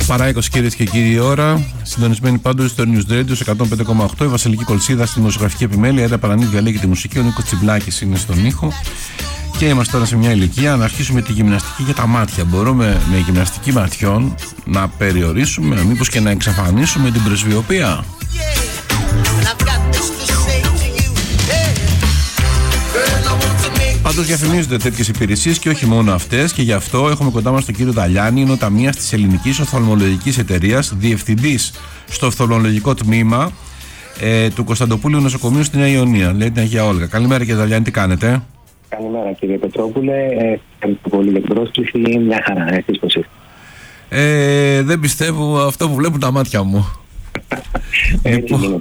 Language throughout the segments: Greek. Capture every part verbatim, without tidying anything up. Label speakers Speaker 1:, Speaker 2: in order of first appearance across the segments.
Speaker 1: Παρά είκοσι, κυρίες και κύριοι, η ώρα. Συντονισμένοι πάντως στο News Radio εκατόν πέντε κόμμα οκτώ. Η Βασιλική Κολσίδα στη δημοσιογραφική επιμέλεια. Ένα Παρανίδη διαλέγει τη μουσική. Ο Νίκος Τσιμπλάκης είναι στον ήχο. Και είμαστε τώρα σε μια ηλικία να αρχίσουμε τη γυμναστική για τα μάτια. Μπορούμε με γυμναστική ματιών να περιορίσουμε, μήπως και να εξαφανίσουμε την πρεσβειοπία. Πάντως διαφημίζονται τέτοιες υπηρεσίες και όχι μόνο αυτές, και γι' αυτό έχουμε κοντά μας τον κύριο Δαλιάννη, είναι ο ταμείας της Ελληνικής Οφθαλμολογικής Εταιρείας, διευθυντής στο οφθαλμολογικό τμήμα ε, του Κωνσταντοπούλου Νοσοκομείου στη Νέα Ιωνία. Λέει την Αγία Όλγα. Καλημέρα κύριε Δαλιάννη, τι κάνετε?
Speaker 2: Καλημέρα κύριε Πετρόπουλε, ε, ευχαριστώ πολύ για την πρόσκληση, μια χαρά, εσείς πώς είστε?
Speaker 1: Ε, δεν πιστεύω αυτό που βλέπουν τα μάτια μου.
Speaker 2: Λοιπόν,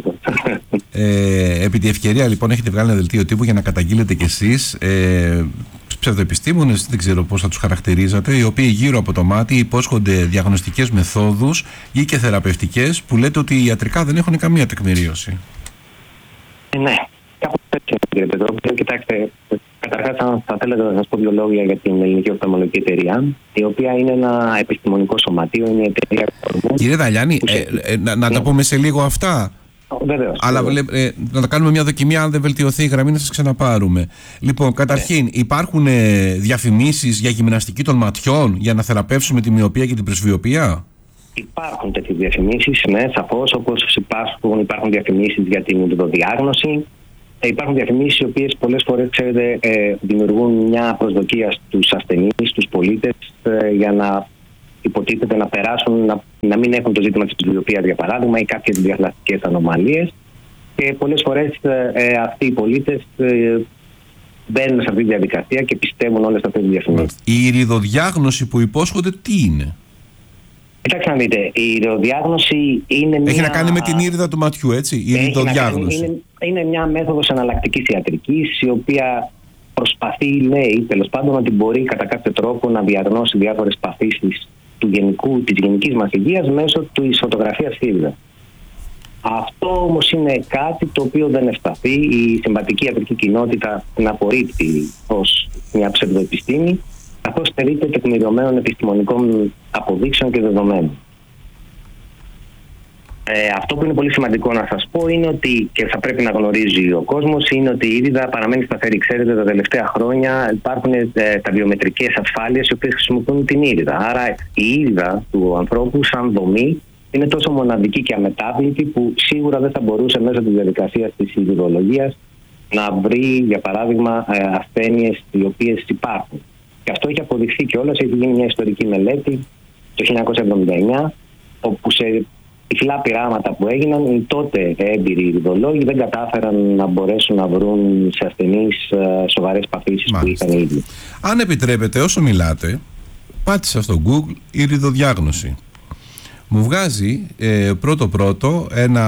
Speaker 1: ε, επί τη ευκαιρία λοιπόν έχετε βγάλει ένα δελτίο τύπου για να καταγγείλετε κι εσείς ε, ψευδοεπιστήμονες, δεν ξέρω πώς θα τους χαρακτηρίζατε, οι οποίοι γύρω από το μάτι υπόσχονται διαγνωστικές μεθόδους ή και θεραπευτικές που λέτε ότι ιατρικά δεν έχουν καμία τεκμηρίωση.
Speaker 2: Ναι, κάπου έτσι κύριε Πετρόπουλε. Κοιτάξτε, καταρχάς θα θέλετε να σας πω δύο λόγια για την Ελληνική Οφθαλμολογική Εταιρεία, η οποία είναι ένα επιστημονικό σωματείο, είναι η εταιρεία.
Speaker 1: Κύριε Δαλιάννη, ε, ε, να, να τα πούμε σε λίγο αυτά.
Speaker 2: Βεβαίως,
Speaker 1: Αλλά
Speaker 2: βεβαίως.
Speaker 1: Ε, να τα κάνουμε μια δοκιμή, αν δεν βελτιωθεί η γραμμή να σας ξαναπάρουμε. Λοιπόν, καταρχήν, υπάρχουν ε, διαφημίσεις για γυμναστική των ματιών για να θεραπεύσουμε τη μοιοπία και την πρεσβειοπία?
Speaker 2: Υπάρχουν τέτοιες διαφημίσεις, ναι, σαφώς, όπως υπάρχουν, υπάρχουν διαφημίσεις για την ουδοδιάγνωση. Ε, υπάρχουν διαφημίσεις οι οποίες πολλές φορές, ξέρετε, ε, δημιουργούν μια προσδοκία στους ασθενείς, στους πολίτες, ε, για να υποτίθεται να περάσουν, να, να μην έχουν το ζήτημα της πρεσβειοπίας, για παράδειγμα, ή κάποιες διαθλαστικές ανομαλίες. Και πολλές φορές ε, αυτοί οι πολίτες ε, μπαίνουν σε αυτή τη διαδικασία και πιστεύουν όλες αυτές τις διαφημίσεις.
Speaker 1: Η ηριδοδιάγνωση που υπόσχονται τι είναι?
Speaker 2: Κοιτάξτε να δείτε, η ηριδοδιάγνωση είναι μια...
Speaker 1: Έχει να κάνει με την ήριδα του ματιού, έτσι, η ηριδοδιάγνωση.
Speaker 2: Είναι, είναι μια μέθοδος εναλλακτικής ιατρικής, η οποία προσπαθεί, λέει, τέλος πάντων, ότι μπορεί κατά κάποιο τρόπο να διαγνώσει διάφορες παθήσεις του γενικού, της γενικής μας υγείας μέσω της φωτογραφίας ήριδα. Αυτό όμως είναι κάτι το οποίο δεν ευσταθεί. Η συμβατική ιατρική κοινότητα την απορρίπτει ως μια ψευδοεπιστήμη, καθώς στερείται τεκμηριωμένων επιστημονικών αποδείξεων και δεδομένων. Ε, αυτό που είναι πολύ σημαντικό να σας πω είναι ότι, και θα πρέπει να γνωρίζει ο κόσμος, είναι ότι η ήριδα παραμένει σταθερή. Ξέρετε, τα τελευταία χρόνια υπάρχουν ε, τα βιομετρικές ασφάλειες οι οποίες χρησιμοποιούν την ήριδα. Άρα η ήριδα του ανθρώπου σαν δομή είναι τόσο μοναδική και αμετάβλητη που σίγουρα δεν θα μπορούσε μέσω της διαδικασίας της ηριδολογίας να βρει, για παράδειγμα, ε, ασθένειες οι οποίες υπάρχουν. Και αυτό έχει αποδειχθεί κιόλας, έχει γίνει μια ιστορική μελέτη το χίλια εννιακόσια εβδομήντα εννιά, όπου σε τυφλά πειράματα που έγιναν, οι τότε έμπειροι ηριδολόγοι δεν κατάφεραν να μπορέσουν να βρουν σε ασθενείς σοβαρές παθήσεις που είχαν οι ίδιοι.
Speaker 1: Αν επιτρέπετε, όσο μιλάτε, πάτησα στο Google ηριδοδιάγνωση. Μου βγάζει ε, πρώτο-πρώτο ένα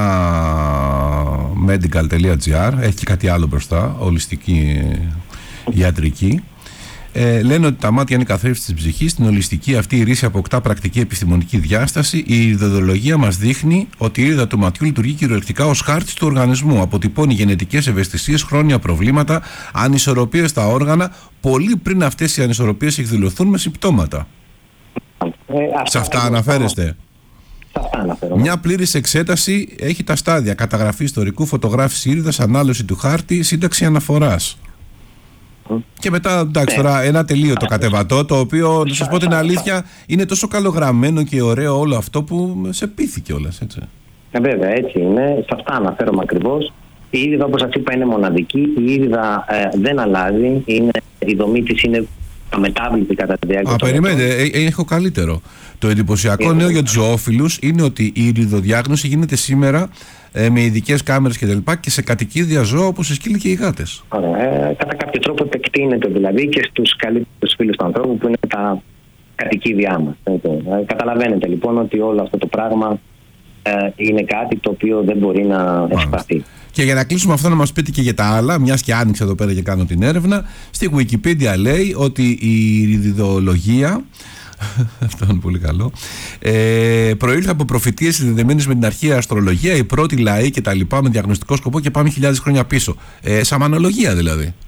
Speaker 1: medical.gr, έχει και κάτι άλλο μπροστά, ολιστική ε, ιατρική. Ε, λένε ότι τα μάτια είναι η καθρέφτη της ψυχής. Στην ολιστική αυτή η ρίση αποκτά πρακτική επιστημονική διάσταση. Η ηριδολογία μας δείχνει ότι η ήριδα του ματιού λειτουργεί κυριολεκτικά ως χάρτης του οργανισμού. Αποτυπώνει γενετικές ευαισθησίες, χρόνια προβλήματα, ανισορροπίες στα όργανα, πολύ πριν αυτές οι ανισορροπίες εκδηλωθούν με συμπτώματα.
Speaker 2: Ε,
Speaker 1: Σε αυτά αναφέρεστε?
Speaker 2: Σε αυτά αναφέρομαι.
Speaker 1: Μια πλήρης εξέταση έχει τα στάδια: καταγραφή ιστορικού, φωτογράφηση ήριδας, ανάλυση του χάρτη, σύνταξη αναφοράς. Και μετά, εντάξει, τώρα ένα τελείωτο κατεβατό, το οποίο, να σας πω την αλήθεια, είναι τόσο καλογραμμένο και ωραίο όλο αυτό που σε πείθει κιόλας, έτσι.
Speaker 2: Ε, βέβαια, έτσι είναι. Σε αυτά αναφέρομαι ακριβώς. Η ήριδα, όπως σας είπα, είναι μοναδική. Η ήριδα ε, δεν αλλάζει. Είναι, η δομή της είναι αμετάβλητη κατά τη διάρκεια.
Speaker 1: Α, περιμένετε, ε, ε, έχω καλύτερο. Το εντυπωσιακό νέο για τους ζωόφιλους είναι ότι η ηριδοδιάγνωση γίνεται σήμερα ε, με ειδικές κάμερες και τα λοιπά και σε κατοικίδια ζώα όπως οι σκύλοι και οι γάτες.
Speaker 2: Ωραία. Ε, κατά κάποιο τρόπο επεκτείνεται δηλαδή και στους καλύτερους φίλους του ανθρώπου που είναι τα κατοικίδια μας. Ε, καταλαβαίνετε λοιπόν ότι όλο αυτό το πράγμα ε, είναι κάτι το οποίο δεν μπορεί να ευπαθεί.
Speaker 1: Και για να κλείσουμε αυτό, να μας πείτε και για τα άλλα, μιας και άνοιξα εδώ πέρα και κάνω την έρευνα. Στη Wikipedia λέει ότι η ηριδολογία αυτό είναι πολύ καλό. Ε, προήλθε από προφητείες συνδεδεμένες με την αρχαία αστρολογία, οι πρώτοι λαοί και τα λοιπά, με διαγνωστικό σκοπό, και πάμε χιλιάδες χρόνια πίσω. Ε, σαμανολογία δηλαδή.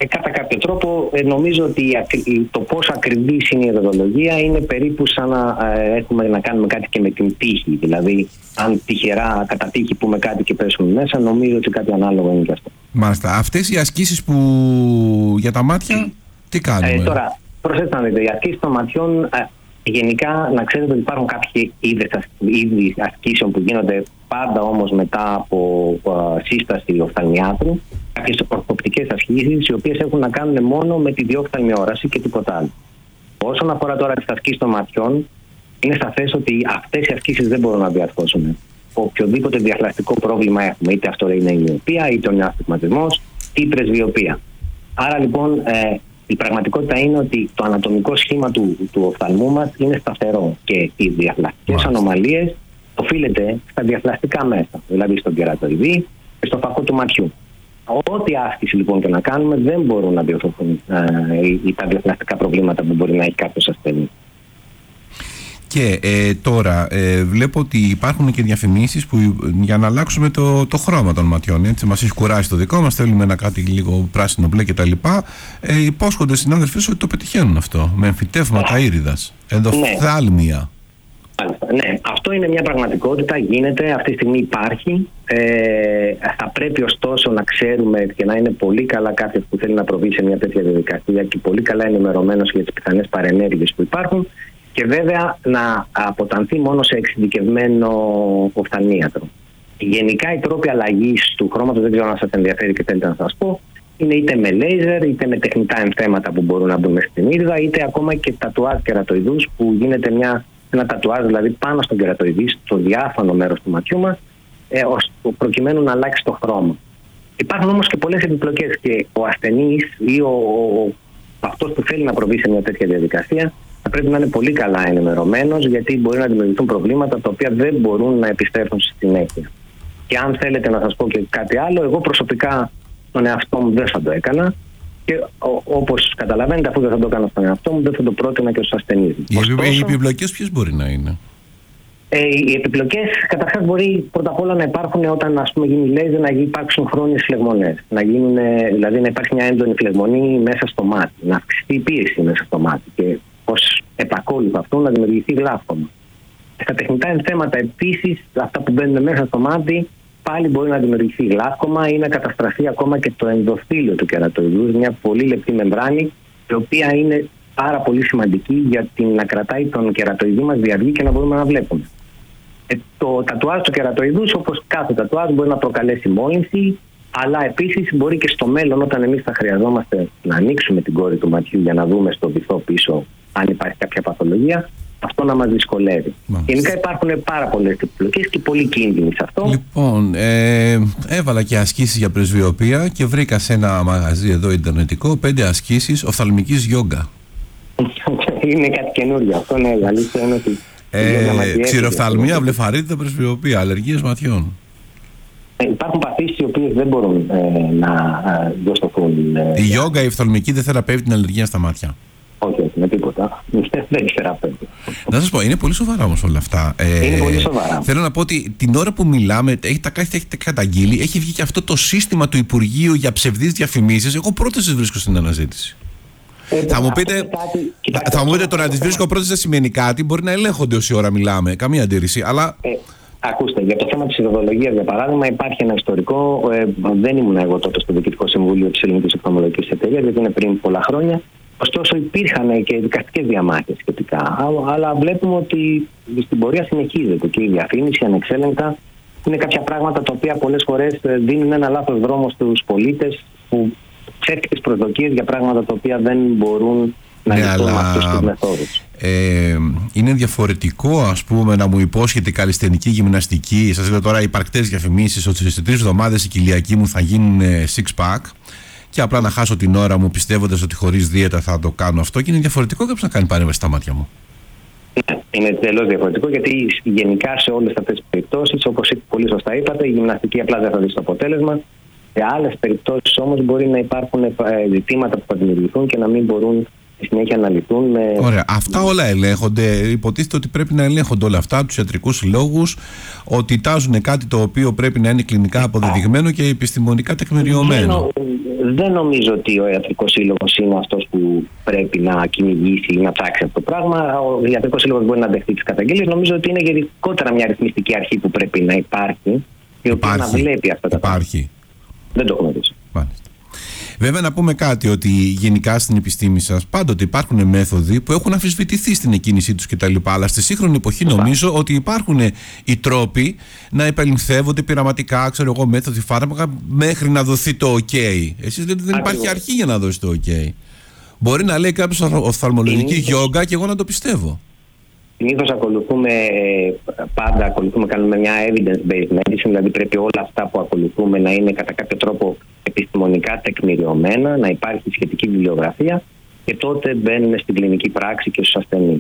Speaker 2: Ε, κατά κάποιο τρόπο, ε, νομίζω ότι το πόσο ακριβής είναι η οδοντολογία είναι περίπου σαν να ε, έχουμε να κάνουμε κάτι και με την τύχη. Δηλαδή, αν τυχερά κατά τύχη πούμε κάτι και πέσουμε μέσα, νομίζω ότι κάτι ανάλογο είναι και αυτό.
Speaker 1: Μάλιστα. Αυτές οι ασκήσεις που για τα μάτια, τι κάνουμε?
Speaker 2: Ε, τώρα, προσέξτε να δείτε, οι ασκήσεις των ματιών, ε, γενικά να ξέρετε ότι υπάρχουν κάποιοι είδη ασκήσεων που γίνονται πάντα όμως μετά από uh, σύσταση οφθαλμιάτρου, κάποιες ορθοπτικές ασκήσεις οι οποίες έχουν να κάνουν μόνο με τη διόφθαλμη όραση και τίποτα άλλο. Όσον αφορά τώρα τις ασκήσεις των ματιών, είναι σαφές ότι αυτές οι ασκήσεις δεν μπορούν να διαρθώσουν οποιοδήποτε διαχλαστικό πρόβλημα έχουμε, είτε αυτό είναι η μυοπία, είτε ο νεοαστιγματισμός, είτε η πρεσβυοπία. Άρα λοιπόν ε, η πραγματικότητα είναι ότι το ανατομικό σχήμα του, του οφθαλμού μας είναι σταθερό και οι διαχλαστικές ανομαλίες οφείλεται στα διαχλαστικά μέσα, δηλαδή στον κερατοειδή και στο φακό του ματιού. Ό,τι άσκηση λοιπόν και να κάνουμε δεν μπορούν να διορθωθούν ε, τα διαχλαστικά προβλήματα που μπορεί να έχει κάποιος ασθενής.
Speaker 1: Και ε, τώρα ε, βλέπω ότι υπάρχουν και διαφημίσεις που για να αλλάξουμε το, το χρώμα των ματιών. Έτσι, μας έχει κουράσει το δικό μας, θέλουμε ένα κάτι λίγο πράσινο μπλε κτλ. Ε, υπόσχονται συνάδελφοι ότι το πετυχαίνουν αυτό με εμφυτεύματα ήριδας, ενδοφθάλμια.
Speaker 2: Ναι, αυτό είναι μια πραγματικότητα, γίνεται, αυτή τη στιγμή υπάρχει. Ε, θα πρέπει ωστόσο να ξέρουμε και να είναι πολύ καλά κάποιος που θέλει να προβεί σε μια τέτοια διαδικασία και πολύ καλά ενημερωμένος για τις πιθανές παρενέργειες που υπάρχουν και βέβαια να αποτανθεί μόνο σε εξειδικευμένο οφθαλμίατρο. Γενικά οι τρόποι αλλαγής του χρώματος, δεν ξέρω αν σας ενδιαφέρει και θέλετε να σας πω, είναι είτε με λέιζερ, είτε με τεχνητά ενθέματα που μπορούν να μπουν μέσα στην ήριδα, είτε ακόμα και τατουάζ κερατοειδούς που γίνεται μια ένα τατουάζ δηλαδή πάνω στον κερατοειδή, στο διάφανο μέρος του ματιού μας, ε, προκειμένου να αλλάξει το χρώμα. Υπάρχουν όμως και πολλές επιπλοκές και ο ασθενής ή ο, ο, ο, αυτός που θέλει να προβεί σε μια τέτοια διαδικασία θα πρέπει να είναι πολύ καλά ενημερωμένος, γιατί μπορεί να δημιουργηθούν προβλήματα τα οποία δεν μπορούν να επιστρέφουν στη συνέχεια. Και αν θέλετε να σας πω και κάτι άλλο, εγώ προσωπικά τον εαυτό μου δεν θα το έκανα. Και όπως καταλαβαίνετε, αφού δεν θα το έκανα στον εαυτό μου, δεν θα το πρότεινα και στους ασθενείς.
Speaker 1: Οι, Ωστόσο, οι επιπλοκές ποιες μπορεί να είναι?
Speaker 2: Ε, οι επιπλοκές καταρχάς μπορεί πρώτα απ' όλα να υπάρχουν όταν ας πούμε γίνει λέιζερ, να υπάρξουν χρόνιες φλεγμονές. Να γίνουν, δηλαδή να υπάρχει μια έντονη φλεγμονή μέσα στο μάτι, να αυξηθεί η πίεση μέσα στο μάτι και ως επακόλουθο αυτό να δημιουργηθεί γλάφκομα. Στα τεχνητά ενθέματα επίσης, αυτά που μπαίνουν μέσα στο μάτι, πάλι μπορεί να δημιουργηθεί γλάφκομα ή να καταστραφεί ακόμα και το ενδοθήλιο του κερατοειδούς, μια πολύ λεπτή μεμβράνη, η οποία είναι πάρα πολύ σημαντική για την να κρατάει τον κερατοειδή μας διαυγή και να μπορούμε να βλέπουμε. Ε, το τατουάζ του κερατοειδούς, όπως κάθε τατουάζ, μπορεί να προκαλέσει μόλυνση, αλλά επίσης μπορεί και στο μέλλον, όταν εμείς θα χρειαζόμαστε να ανοίξουμε την κόρη του ματιού για να δούμε στο βυθό πίσω αν υπάρχει κάποια παθολογία, αυτό να μας δυσκολεύει. Μάλιστα. Γενικά υπάρχουν πάρα πολλές επιπλοκές και πολύ κίνδυνοι σε αυτό.
Speaker 1: Λοιπόν, ε, έβαλα και ασκήσεις για πρεσβυοπία και βρήκα σε ένα μαγαζί εδώ ιντερνετικό πέντε ασκήσεις οφθαλμικής γιόγκα.
Speaker 2: Είναι κάτι καινούργιο αυτό, ναι, η αλήθεια είναι ότι...
Speaker 1: Ε, ξηροφθαλμία, βλεφαρίτιδα, πρεσβυοπία, αλλεργίες ματιών.
Speaker 2: Ε, υπάρχουν παθήσεις οι οποίες δεν μπορούν ε, να ε, διορθωθούν. Ε,
Speaker 1: η γιόγκα, η οφθαλμική, δεν θεραπεύει την αλλεργία στα μάτια?
Speaker 2: Όχι, όχι, με τίποτα. Δεν θεραπεύει.
Speaker 1: Να σας πω, είναι πολύ σοβαρά όμως όλα αυτά.
Speaker 2: Ε, είναι πολύ σοβαρά.
Speaker 1: Θέλω να πω ότι την ώρα που μιλάμε, έχει τα κάτι έχετε καταγγείλει, έχει βγει και αυτό το σύστημα του Υπουργείου για ψευδείς διαφημίσεις. Εγώ πρώτος τις βρίσκω στην αναζήτηση. Ε, θα μου πείτε, κάτι, κοιτάξτε, θα μου πείτε το να τις βρίσκω πρώτες δεν σημαίνει κάτι, μπορεί να ελέγχονται όση ώρα μιλάμε, καμία αντίρρηση, αλλά... Ε,
Speaker 2: ακούστε, για το θέμα της ιδεολογίας, για παράδειγμα, υπάρχει ένα ιστορικό, ε, δεν ήμουν εγώ τότε στο Διοικητικό Συμβούλιο της Ελληνικής Οφθαλμολογικής Εταιρείας, γιατί είναι πριν πολλά χρόνια. Ωστόσο υπήρχαν και δικαστικές διαμάχες σχετικά, αλλά βλέπουμε ότι στην πορεία συνεχίζεται και η διαφήμιση ανεξέλεγκτα. Είναι κάποια πράγματα τα οποία πολλές φορές δίνουν ένα λάθος δρόμο στους πολίτες που ψεύτικες τις προσδοκίες για πράγματα τα οποία δεν μπορούν να λυθούν με αυτούς τους μεθόδους.
Speaker 1: Ε, είναι διαφορετικό, ας πούμε, να μου υπόσχεται η καλλισθενική γυμναστική. Σας λέω τώρα υπαρκτές διαφημίσεις ότι σε τρεις εβδομάδες η κοιλιακοί μου θα γίνουν six pack. Και απλά να χάσω την ώρα μου πιστεύοντας ότι χωρίς δίαιτα θα το κάνω αυτό, και είναι διαφορετικό κάποιος να κάνει παρέμβαση στα μάτια μου.
Speaker 2: Είναι τελώς διαφορετικό, γιατί γενικά σε όλες αυτές τις περιπτώσεις, όπως πολύ σωστά είπατε, η γυμναστική απλά δεν θα δει το αποτέλεσμα. Σε άλλες περιπτώσεις όμως μπορεί να υπάρχουν ζητήματα που θα δημιουργηθούν και να μην μπορούν στη συνέχεια να λυθούν. Με...
Speaker 1: Ωραία. Αυτά όλα ελέγχονται. Υποτίθεται ότι πρέπει να ελέγχονται όλα αυτά από τους ιατρικούς συλλόγους, ότι τάζουν κάτι το οποίο πρέπει να είναι κλινικά αποδεδειγμένο και επιστημονικά τεκμηριωμένο.
Speaker 2: δεν νομίζω ότι ο Ιατρικός Σύλλογος είναι αυτός που πρέπει να κυνηγήσει ή να ψάξει αυτό το πράγμα. Ο Ιατρικός Σύλλογος μπορεί να δεχτεί τις καταγγελίες. Νομίζω ότι είναι γενικότερα μια ρυθμιστική αρχή που πρέπει να υπάρχει, η οποία να βλέπει αυτά τα πράγματα.
Speaker 1: Υπάρχει.
Speaker 2: Δεν το γνωρίζω.
Speaker 1: Μάλιστα. Βέβαια, να πούμε κάτι, ότι γενικά στην επιστήμη σας πάντοτε υπάρχουν μέθοδοι που έχουν αμφισβητηθεί στην εκκίνησή τους κτλ. Αλλά στη σύγχρονη εποχή νομίζω ότι υπάρχουν οι τρόποι να επαληθεύονται πειραματικά, ξέρω εγώ, μέθοδοι, φάρμακα, μέχρι να δοθεί το OK. Εσείς λέτε δεν υπάρχει αρχή για να δώσει το OK. Μπορεί να λέει κάποιος οφθαλμολογική γιόγκα και εγώ να το πιστεύω.
Speaker 2: Συνήθως ακολουθούμε, πάντα ακολουθούμε, κάνουμε μια evidence-based medicine, δηλαδή πρέπει όλα αυτά που ακολουθούμε να είναι κατά κάποιο τρόπο επιστημονικά τεκμηριωμένα, να υπάρχει σχετική βιβλιογραφία και τότε μπαίνουν στην κλινική πράξη και στους ασθενείς.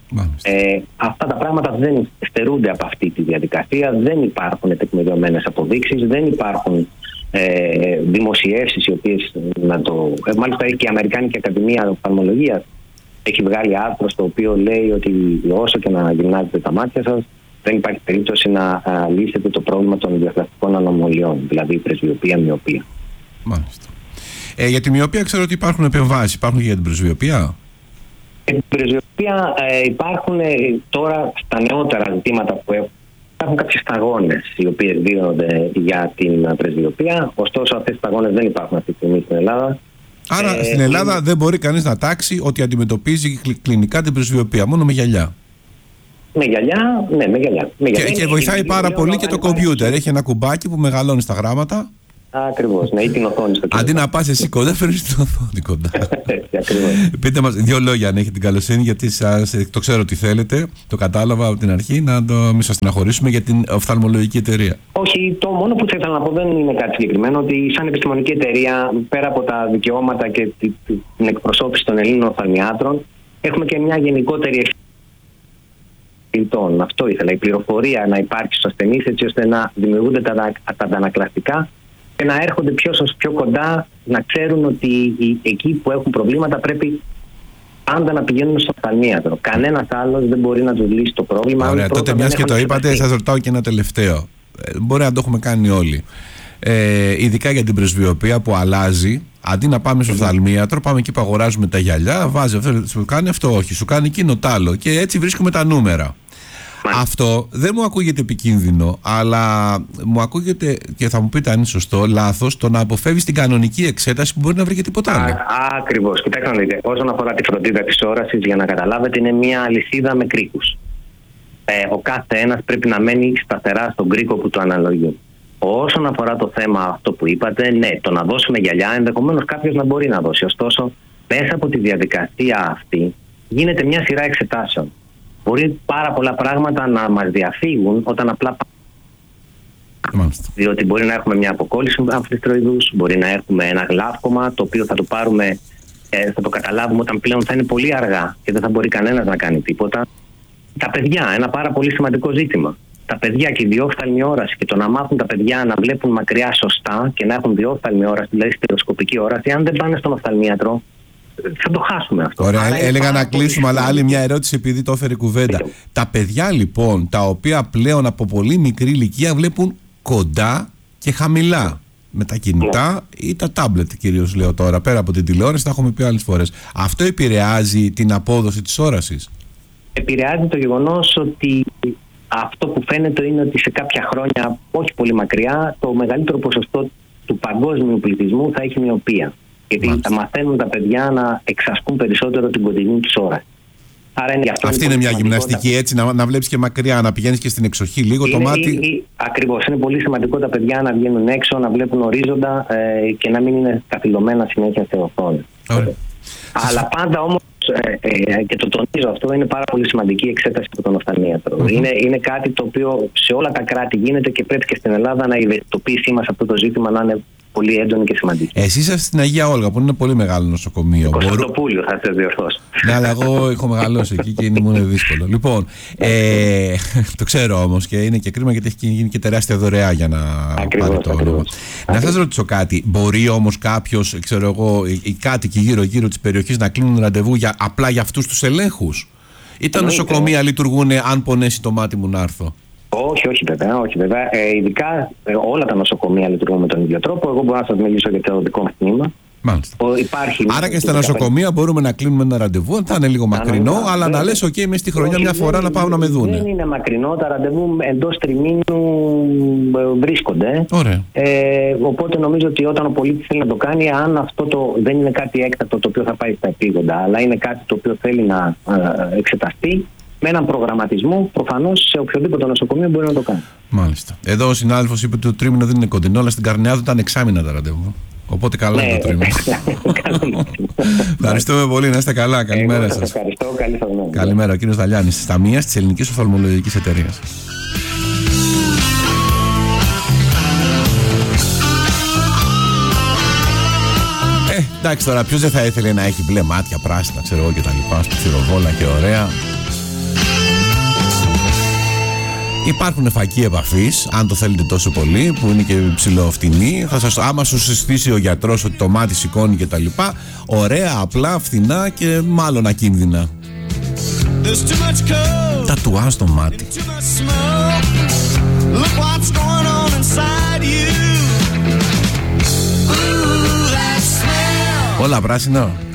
Speaker 2: Ε, αυτά τα πράγματα δεν στερούνται από αυτή τη διαδικασία, δεν υπάρχουν τεκμηριωμένες αποδείξεις, δεν υπάρχουν ε, δημοσιεύσεις οι οποίες να το... Ε, μάλιστα έχει και η Αμερικάνικη Ακαδημία Οφθαλμολογίας έχει βγάλει άρθρο στο οποίο λέει ότι όσο και να γυμνάζετε τα μάτια σας, δεν υπάρχει περίπτωση να α, λύσετε το πρόβλημα των διαστατικών ανομολιών, δηλαδή πρεσβειοπία, μοιοπία.
Speaker 1: Μάλιστα. Ε, για τη μοιοπία ξέρω ότι υπάρχουν επεμβάσεις. Υπάρχουν και για την πρεσβειοπία?
Speaker 2: Για την πρεσβειοπία ε, υπάρχουν ε, τώρα στα νεότερα ζητήματα που έχουν. Υπάρχουν κάποιες σταγόνες οι οποίες δίνονται για την πρεσβειοπία, ωστόσο αυτές οι σταγόνες δεν υπάρχουν αυτή τη στιγμή στην Ελλάδα.
Speaker 1: Άρα
Speaker 2: ε,
Speaker 1: στην Ελλάδα
Speaker 2: είναι...
Speaker 1: δεν μπορεί κανείς να τάξει ότι αντιμετωπίζει κλινικά την πρεσβειοπία, μόνο με γυαλιά.
Speaker 2: Με γυαλιά, ναι, με γυαλιά. Με γυαλιά.
Speaker 1: Και, και βοηθάει και πάρα πολύ και το κομπιούτερ. Έχει ένα κουμπάκι που μεγαλώνει τα γράμματα.
Speaker 2: Ακριβώς, ναι, ή την οθόνη στο
Speaker 1: Αντί να πας εσύ κοντά, φέρνεις την οθόνη κοντά.
Speaker 2: Έτσι, ακριβώς.
Speaker 1: Πείτε μας δύο λόγια, αν έχετε την καλοσύνη, γιατί σας, το ξέρω τι θέλετε, το κατάλαβα από την αρχή, να το μην σας στεναχωρήσουμε για την οφθαλμολογική εταιρεία.
Speaker 2: Όχι, το μόνο που θα ήθελα να πω δεν είναι κάτι συγκεκριμένο, ότι σαν επιστημονική εταιρεία, πέρα από τα δικαιώματα και την εκπροσώπηση των Ελλήνων οφθαλμιάτρων, έχουμε και μια γενικότερη ευθύνη. Αυτό ήθελα, η πληροφορία να υπάρχει στους ασθενείς, έτσι ώστε να δημιουργούνται τα, τα αντανακλαστικά και να έρχονται πιο, πιο κοντά, να ξέρουν ότι οι, εκεί που έχουν προβλήματα πρέπει πάντα να πηγαίνουν στο οφθαλμίατρο. Κανένας άλλος δεν μπορεί να τους λύσει το πρόβλημα.
Speaker 1: Ωραία, τότε μιας και το είπατε, σας ρωτάω και ένα τελευταίο. Ε, μπορεί να το έχουμε κάνει όλοι. Ε, ειδικά για την πρεσβειοπία που αλλάζει, αντί να πάμε στο οφθαλμίατρο, πάμε εκεί που αγοράζουμε τα γυαλιά, βάζει αυτό, σου κάνει αυτό, όχι, σου κάνει εκείνο τ' άλλο. Και έτσι βρίσκουμε τα νούμερα. Αυτό δεν μου ακούγεται επικίνδυνο, αλλά μου ακούγεται, και θα μου πείτε αν είναι σωστό, λάθος, το να αποφεύγεις την κανονική εξέταση που μπορεί να βρει και τίποτα άλλο.
Speaker 2: Ακριβώς. Κοιτάξτε να δείτε. Όσον αφορά τη φροντίδα της όρασης, για να καταλάβετε, είναι μια αλυσίδα με κρίκους. Ε, ο κάθε ένας πρέπει να μένει σταθερά στον κρίκο που του αναλογεί. Όσον αφορά το θέμα αυτό που είπατε, ναι, το να δώσουμε γυαλιά, ενδεχομένως κάποιος να μπορεί να δώσει. Ωστόσο, μέσα από τη διαδικασία αυτή γίνεται μια σειρά εξετάσεων. Μπορεί πάρα πολλά πράγματα να μας διαφύγουν όταν απλά πάμε. Διότι μπορεί να έχουμε μια αποκόλληση αμφιστροειδούς, μπορεί να έχουμε ένα γλάφκωμα το οποίο θα το πάρουμε, ε, θα το καταλάβουμε όταν πλέον θα είναι πολύ αργά και δεν θα μπορεί κανένας να κάνει τίποτα. Τα παιδιά, ένα πάρα πολύ σημαντικό ζήτημα. Τα παιδιά και η διόφθαλμη όραση και το να μάθουν τα παιδιά να βλέπουν μακριά σωστά και να έχουν διόφθαλμη όραση, δηλαδή στερεοσκοπική όραση, αν δεν πάνε στον οφθαλμίατρο, θα το χάσουμε αυτό.
Speaker 1: Ωραία, Άρα έλεγα να κλείσουμε, αλλά άλλη μια ερώτηση επειδή το έφερε κουβέντα. Φύγω. Τα παιδιά λοιπόν, τα οποία πλέον από πολύ μικρή ηλικία βλέπουν κοντά και χαμηλά, με τα κινητά ναι. ή τα τάμπλετ κυρίως λέω τώρα, πέρα από την τηλεόραση, τα έχουμε πει άλλες φορές. Αυτό επηρεάζει την απόδοση της όρασης?
Speaker 2: Επηρεάζει το γεγονός ότι αυτό που φαίνεται είναι ότι σε κάποια χρόνια, όχι πολύ μακριά, το μεγαλύτερο ποσοστό του παγκόσμιου πληθυσμού θα έχει μοιοπία. Γιατί Μάλιστα. θα μαθαίνουν τα παιδιά να εξασκούν περισσότερο την κοντινή τους όραση. Άρα είναι αυτό.
Speaker 1: Αυτή είναι μια γυμναστική, έτσι, να, να βλέπεις και μακριά, να πηγαίνεις και στην εξοχή λίγο είναι, το μάτι.
Speaker 2: Ακριβώς. Είναι πολύ σημαντικό τα παιδιά να βγαίνουν έξω, να βλέπουν ορίζοντα ε, και να μην είναι καθυλωμένα συνέχεια σε οθόνη. Αλλά πάντα όμως, ε, ε, και το τονίζω αυτό, είναι πάρα πολύ σημαντική η εξέταση από τον οφθαλμίατρο. Mm-hmm. Είναι, είναι κάτι το οποίο σε όλα τα κράτη γίνεται και πρέπει και στην Ελλάδα να η ευαισθητοποίησή μας αυτό το ζήτημα να είναι πολύ έντονη και σημαντική. Εσείς
Speaker 1: είσαστε στην Αγία Όλγα, που είναι ένα πολύ μεγάλο νοσοκομείο.
Speaker 2: Κωνσταντοπούλιο, θα σας διορθώσω.
Speaker 1: Ναι, αλλά εγώ έχω μεγαλώσει εκεί και είναι μόνο δύσκολο. Λοιπόν, ε, το ξέρω όμως και είναι και κρίμα γιατί έχει γίνει και τεράστια δωρεά για να
Speaker 2: ακριβώς,
Speaker 1: πάρει το όνομα. Να σας ρωτήσω κάτι. Μπορεί όμως κάποιος, ξέρω εγώ, οι κάτοικοι γύρω-γύρω της περιοχής να κλείνουν ραντεβού για, απλά για αυτούς τους ελέγχους? Ή τα νοσοκομεία λειτουργούν αν πονέσει το μάτι μου να έρθω?
Speaker 2: Όχι, όχι βέβαια. Όχι, βέβαια. Ε, ειδικά ε, όλα τα νοσοκομεία λειτουργούν με τον ίδιο τρόπο. Εγώ μπορώ να σας μιλήσω για το δικό μου τμήμα.
Speaker 1: Μάλιστα.
Speaker 2: Υπάρχει,
Speaker 1: άρα και στα νοσοκομεία μπορούμε να κλείνουμε ένα ραντεβού. Θα είναι λίγο μακρινό, νομίζω, αλλά βέβαια, να λες: OK, είμαι στη χρονιά μια φορά δεν, να πάω να με δούνε.
Speaker 2: Δεν είναι μακρινό. Τα ραντεβού εντός τριμήνου βρίσκονται.
Speaker 1: Ωραία.
Speaker 2: Ε, οπότε νομίζω ότι όταν ο πολίτης θέλει να το κάνει, αν αυτό το, δεν είναι κάτι έκτακτο το οποίο θα πάει στα επίγοντα, αλλά είναι κάτι το οποίο θέλει να ε, εξεταστεί, με έναν προγραμματισμό, προφανώς σε οποιοδήποτε νοσοκομείο μπορεί να το κάνει.
Speaker 1: Μάλιστα. Εδώ ο συνάδελφος είπε ότι το τρίμηνο δεν είναι κοντινό, αλλά στην Καρνιάδου ήταν εξάμηνα τα ραντεβού. Οπότε καλά είναι, ναι, το τρίμηνο. Ευχαριστούμε πολύ, να είστε καλά. Καλημέρα σας.
Speaker 2: Ευχαριστώ, καλή σας μέρα.
Speaker 1: Καλημέρα, ο κύριος Δαλιάνης, ταμείας της Ελληνικής Οφθαλμολογικής Εταιρείας. Ε, εντάξει τώρα, ποιος δεν θα ήθελε να έχει μπλε μάτια, πράσινα, ξέρω εγώ και τα λοιπά, σπιροβόλα και ωραία. Υπάρχουν φακοί επαφής, αν το θέλετε τόσο πολύ, που είναι και ψηλοφτηνή. Θα σας, άμα σου συστήσει ο γιατρός ότι το μάτι σηκώνει και τα λοιπά, ωραία, απλά, φθηνά και μάλλον ακίνδυνα. Τατουάζ στο μάτι. Όλα πράσινα.